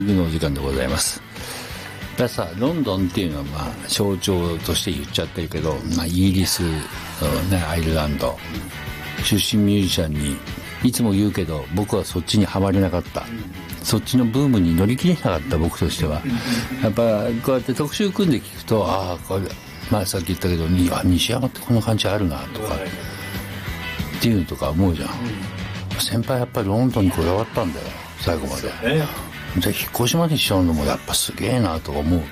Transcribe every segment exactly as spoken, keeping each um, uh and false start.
のお時間でございます。ださロンドンっていうのはまあ象徴として言っちゃってるけど、まあ、イギリス、ね、アイルランド出身ミュージシャンにいつも言うけど僕はそっちにはまれなかった、そっちのブームに乗り切れなかった僕としてはやっぱこうやって特集組んで聞くと、ああこれ、まあ、さっき言ったけど西山ってこの感じあるなとかっていうのとか思うじゃん。先輩やっぱりロンドンにこだわったんだよ最後まで。で引っ越しまでしちゃうのもやっぱすげえなと思う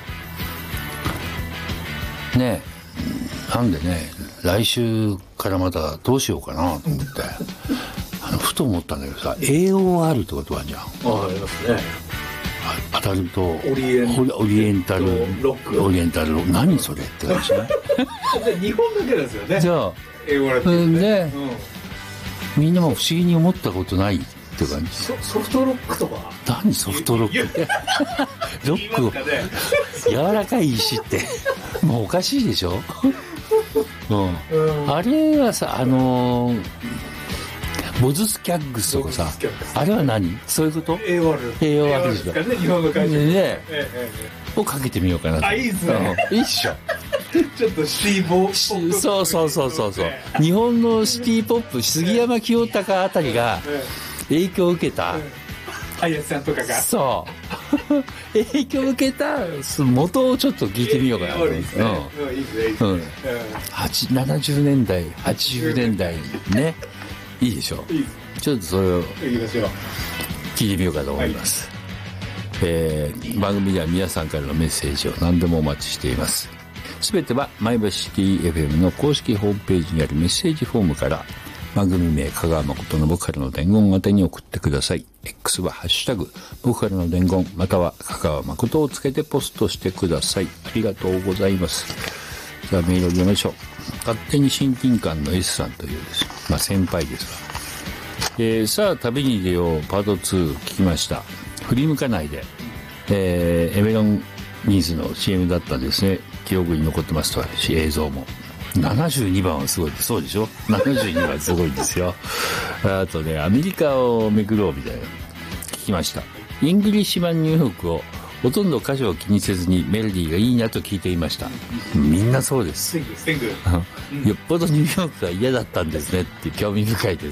ね。えなんでね来週からまたどうしようかなと思ってあのふと思ったんだけどさ エーオーアール ってことあるじゃん。 あありますね。 アダルトオリエンオリエンタルロックオリエンタル何それって感じね日本だけですよね。 じゃあ英語だけですね、 で、うん、みんなも不思議に思ったことないっていう感じ。 ソ, ソフトロックとか何ソフトロックってロックを、ね、柔らかい石ってもうおかしいでしょ、うん、うん、あれはさあのー、ボズスキャッグスとかさあれは何そういうことエーオーアールエーオーアール ですかね日本の会社でね、 ええええ、をかけてみようかなと。 あいいっすね、 うん、いいっしょちょっとシティポップそうそうそうそうそう日本のシティポップ杉山清隆あたりが影響を受けた林さんとかがそう影響を受けた元をちょっと聞いてみようかなと思って、うん、いいですねいいですね、うん、ななじゅうねんだいはちじゅうねんだいねいいでしょう。いいちょっとそれを聞いてみようかと思います、はい。えー、番組では皆さんからのメッセージを何でもお待ちしています。すべては前橋シティ エフエム の公式ホームページにあるメッセージフォームから番組名香川誠の僕からの伝言宛てに送ってください。 X はハッシュタグ僕からの伝言または香川誠をつけてポストしてください。ありがとうございます。じゃあメールを読みましょう。勝手に親近感の S さんというですね、まあ先輩ですが、えー、さあ旅に出ようパートツー聞きました。振り向かないで、えー、エメロンニーズの シーエム だったんですね。記憶に残ってますと映像もななじゅうにばんはすごいです。そうでしょななじゅうにばんすごいんですよあとねアメリカを巡ろうみたいな聞きました。イングリッシュ版ニューヨークをほとんど歌詞を気にせずにメロディーがいいなと聞いていました。みんなそうです。よっぽどニューヨークが嫌だったんですねって興味深いです。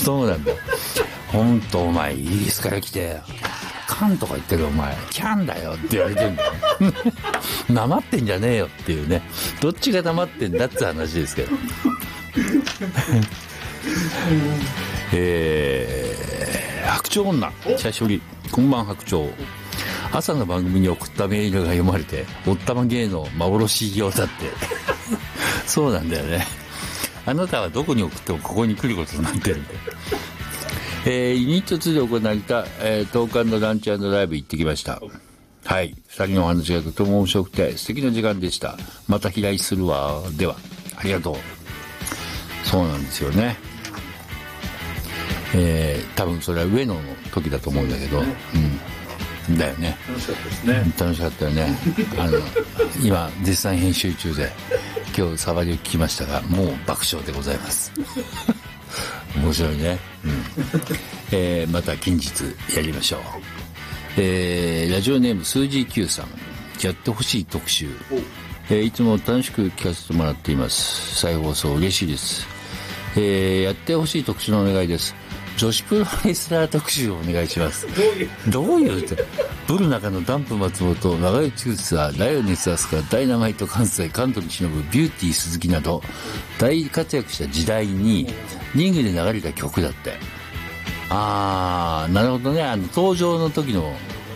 そうなんだ。ほんとお前イギリスから来てカンとか言ってるお前キャンだよって言われてるんだよなまってんじゃねえよっていうね、どっちがなまってんだって話ですけどえー、白鳥女久しぶりこんばん白鳥。朝の番組に送ったメールが読まれておったま芸能幻異様だってそうなんだよね。あなたはどこに送ってもここに来ることになってるんだよ。えー、ユニットツーで行われた、えー、トーク&ランチ&ライブ行ってきました。はい、ふたりのお話がとても面白くて素敵な時間でした。また飛来するわ。ではありがとう。そうなんですよね。えー、多分それは上野の時だと思うんだけど、うん、だよね。 楽しかったですね。 楽しかったよね。あの今絶賛編集中で今日サバリを聞きましたがもう爆笑でございます面白いね、うんえー、また近日やりましょう。えー、ラジオネーム数字きゅうさんやってほしい特集、えー、いつも楽しく聞かせてもらっています。再放送嬉しいです。えー、やってほしい特集のお願いです。女子プロレスラー特集をお願いします。どういうどういうってブル中のダンプ松本長与千草ライオネスアスカダイナマイト関西関東に忍ぶビューティー鈴木など大活躍した時代にリングで流れた曲だって。あーなるほどね。あの登場の時の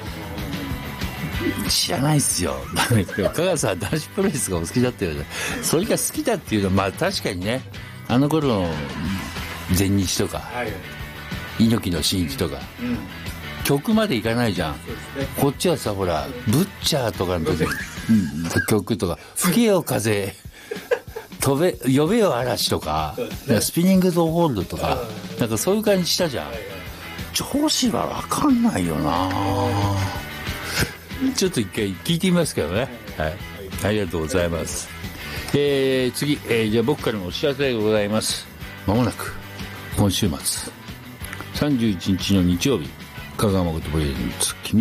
知らないっすよ香川さん男子プロレスがお好きだったよね。それが好きだっていうのはまあ確かにねあの頃の全日とか、はい猪木の真一とか、うん、曲までいかないじゃん、ね、こっちはさほらブッチャーとかの時、うん、曲とか吹けよ風飛べ呼べよ嵐とか、ね、スピニングドホールドとかなんかそういう感じしたじゃん。調子は分かんないよなちょっと一回聞いてみますけどね、はい、ありがとうございます。えー、次、えー、じゃあ僕からのお知らせでございます。まもなく今週末さんじゅういちにちの日曜日香川誠プレゼンツ君